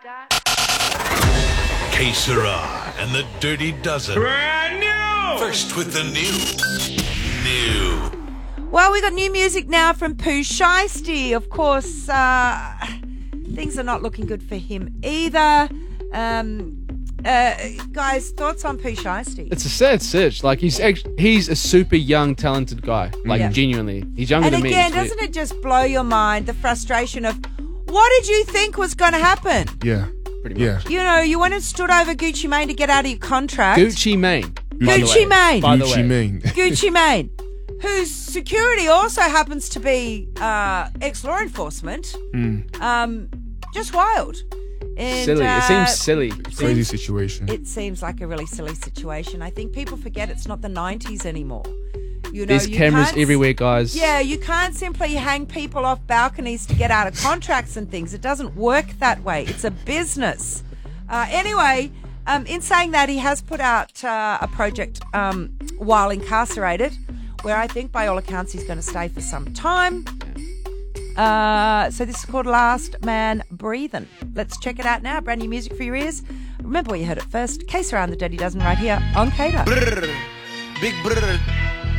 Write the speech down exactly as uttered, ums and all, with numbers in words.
Que Sera and the Dirty Dozen. Brand new! First with the new. New. Well, we got new music now from Pooh Shiesty. Of course, uh, things are not looking good for him either. Um, uh, guys, thoughts on Pooh Shiesty? It's a sad sitch. Like, he's actually, he's a super young, talented guy. Like, Yeah. genuinely. He's younger And than me. again, It's- doesn't it just blow your mind, the frustration of, what did you think was going to happen? Yeah. Pretty Yeah. much. You know, you went and stood over Gucci Mane to get out of your contract. Gucci Mane. by the Gucci way. Mane. By the Gucci way. Mane. Gucci Mane, whose security also happens to be uh, ex-law enforcement. Um, just wild. And, Silly. uh, It seems silly. Crazy situation. It seems like a really silly situation. I think people forget it's not the nineties anymore. You know, There's you cameras can't- everywhere, guys. Yeah, you can't simply hang people off balconies to get out of contracts and things. It doesn't work that way. It's a business. Uh, anyway, um, in saying that, he has put out uh, a project um, while incarcerated, where I think by all accounts he's going to stay for some time. Uh, so this is called Last Man Breathin'. Let's check it out now. Brand new music for your ears. Remember where you heard it first. Case Around the Dirty Dozen right here on Cater. Big brr.